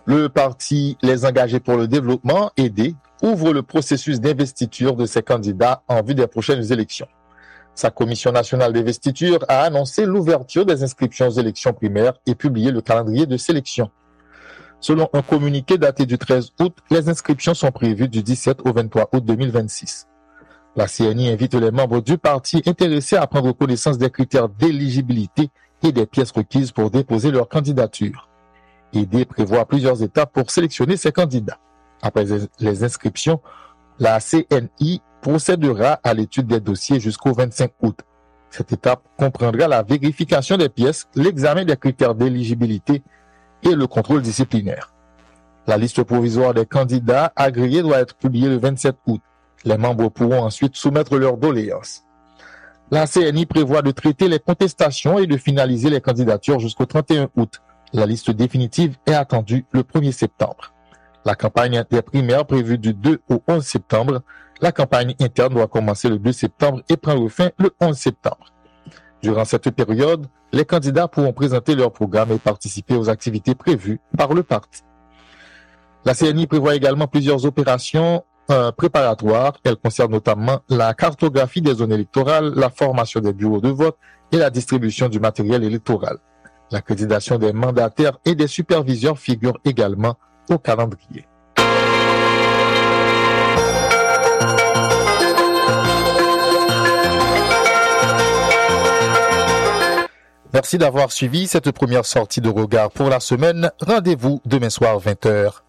Le parti Les Engagés pour le Développement, ED, ouvre le processus d'investiture de ses candidats en vue des prochaines élections. Sa commission nationale d'investiture a annoncé l'ouverture des inscriptions aux élections primaires et publié le calendrier de sélection. Selon un communiqué daté du 13 août, les inscriptions sont prévues du 17 au 23 août 2026. La CNI invite les membres du parti intéressés à prendre connaissance des critères d'éligibilité et des pièces requises pour déposer leur candidature. ED prévoit plusieurs étapes pour sélectionner ses candidats. Après les inscriptions, la CNI procédera à l'étude des dossiers jusqu'au 25 août. Cette étape comprendra la vérification des pièces, l'examen des critères d'éligibilité et le contrôle disciplinaire. La liste provisoire des candidats agréés doit être publiée le 27 août. Les membres pourront ensuite soumettre leurs doléances. La CNI prévoit de traiter les contestations et de finaliser les candidatures jusqu'au 31 août. La liste définitive est attendue le 1er septembre. La campagne des primaires prévue du 2 au 11 septembre. La campagne interne doit commencer le 2 septembre et prendre fin le 11 septembre. Durant cette période, les candidats pourront présenter leur programme et participer aux activités prévues par le parti. La CNI prévoit également plusieurs opérations préparatoires. Elles concernent notamment la cartographie des zones électorales, la formation des bureaux de vote et la distribution du matériel électoral. L'accréditation des mandataires et des superviseurs figure également au calendrier. Merci d'avoir suivi cette première sortie de regard pour la semaine. Rendez-vous demain soir 20h.